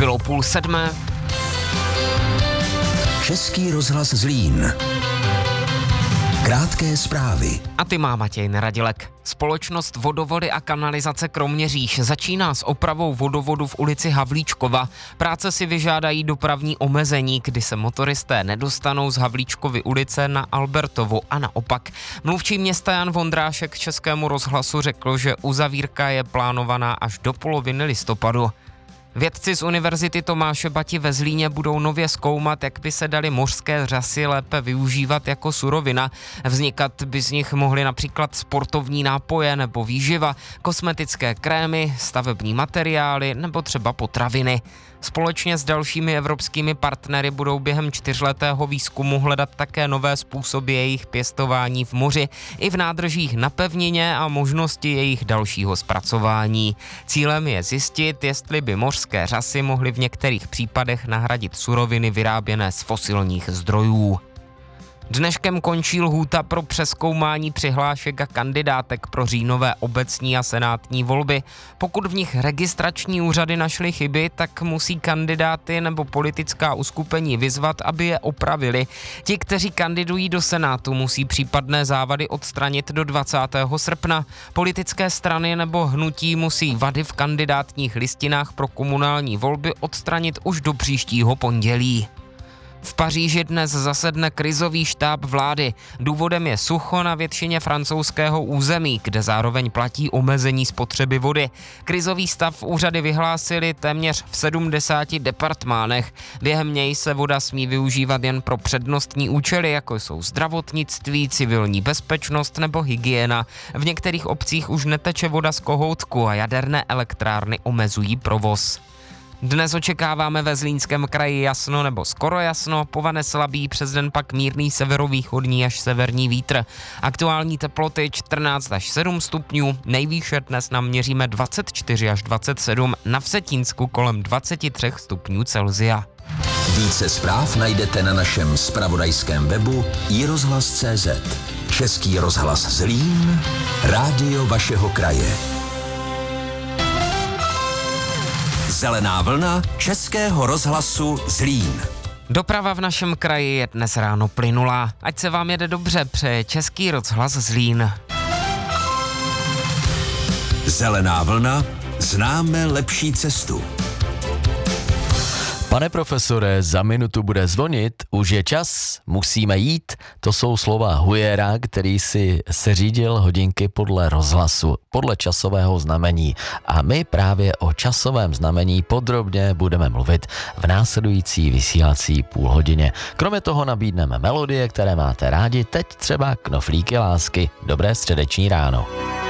Bylo 6:30. Český rozhlas Zlín. Krátké zprávy. A ty má Matěj Neradilek. Společnost Vodovody a kanalizace Kroměříž začíná s opravou vodovodu v ulici Havlíčkova. Práce si vyžádají dopravní omezení, kdy se motoristé nedostanou z Havlíčkovy ulice na Albertovu a naopak. Mluvčí města Jan Vondrášek Českému rozhlasu řekl, že uzavírka je plánovaná až do poloviny listopadu. Vědci z Univerzity Tomáše Bati ve Zlíně budou nově zkoumat, jak by se daly mořské řasy lépe využívat jako surovina. Vznikat by z nich mohly například sportovní nápoje nebo výživa, kosmetické krémy, stavební materiály nebo třeba potraviny. Společně s dalšími evropskými partnery budou během 4letého výzkumu hledat také nové způsoby jejich pěstování v moři i v nádržích na pevnině a možnosti jejich dalšího zpracování. Cílem je zjistit, jestli by mořské řasy mohly v některých případech nahradit suroviny vyráběné z fosilních zdrojů. Dneškem končí lhůta pro přezkoumání přihlášek a kandidátek pro říjnové obecní a senátní volby. Pokud v nich registrační úřady našly chyby, tak musí kandidáty nebo politická uskupení vyzvat, aby je opravili. Ti, kteří kandidují do Senátu, musí případné závady odstranit do 20. srpna. Politické strany nebo hnutí musí vady v kandidátních listinách pro komunální volby odstranit už do příštího pondělí. V Paříži dnes zasedne krizový štáb vlády. Důvodem je sucho na většině francouzského území, kde zároveň platí omezení spotřeby vody. Krizový stav úřady vyhlásili téměř v 70 departmánech. Během něj se voda smí využívat jen pro přednostní účely, jako jsou zdravotnictví, civilní bezpečnost nebo hygiena. V některých obcích už neteče voda z kohoutku a jaderné elektrárny omezují provoz. Dnes očekáváme ve Zlínském kraji jasno nebo skoro jasno, povane slabý, přes den pak mírný severovýchodní až severní vítr. Aktuální teploty 14 až 7 stupňů, nejvýše dnes naměříme 24 až 27, na Vsetínsku kolem 23 stupňů Celsia. Více zpráv najdete na našem zpravodajském webu iRozhlas.cz. Český rozhlas Zlín, rádio vašeho kraje. Zelená vlna Českého rozhlasu Zlín. Doprava v našem kraji je dnes ráno plynulá. Ať se vám jede dobře, přeje Český rozhlas Zlín. Zelená vlna, známe lepší cestu. Pane profesore, za minutu bude zvonit, už je čas, musíme jít. To jsou slova Hujera, který si seřídil hodinky podle rozhlasu, podle časového znamení. A my právě o časovém znamení podrobně budeme mluvit v následující vysílací půlhodině. Kromě toho nabídneme melodie, které máte rádi, teď třeba Knoflíky lásky. Dobré středeční ráno.